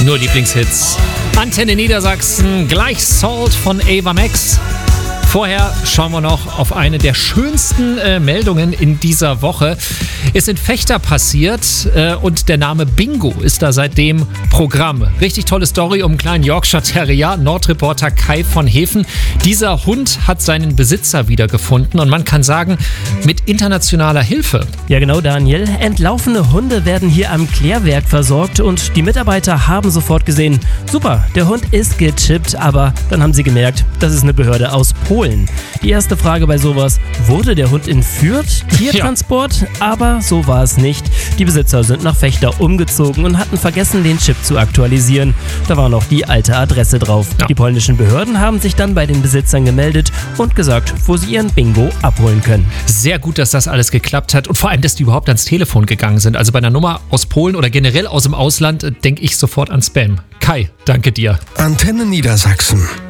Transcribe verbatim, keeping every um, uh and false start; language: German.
Nur Lieblingshits. Antenne Niedersachsen, gleich Salt von Ava Max. Vorher schauen wir noch auf eine der schönsten äh, Meldungen in dieser Woche. Ist in Vechta passiert äh, und der Name Bingo ist da seitdem Programm. Richtig tolle Story um einen kleinen Yorkshire Terrier, Nordreporter Kai von Hefen. Dieser Hund hat seinen Besitzer wiedergefunden und man kann sagen, mit internationaler Hilfe. Ja genau, Daniel. Entlaufene Hunde werden hier am Klärwerk versorgt und die Mitarbeiter haben sofort gesehen, super, der Hund ist gechippt, aber dann haben sie gemerkt, das ist eine Behörde aus Polen. Die erste Frage bei sowas, wurde der Hund entführt? Tiertransport? Ja. Aber so war es nicht. Die Besitzer sind nach Vechta umgezogen und hatten vergessen, den Chip zu aktualisieren. Da war noch die alte Adresse drauf. Ja. Die polnischen Behörden haben sich dann bei den Besitzern gemeldet und gesagt, wo sie ihren Bingo abholen können. Sehr gut, dass das alles geklappt hat und vor allem, dass die überhaupt ans Telefon gegangen sind. Also bei einer Nummer aus Polen oder generell aus dem Ausland denke ich sofort an Spam. Kai, danke dir. Antenne Niedersachsen.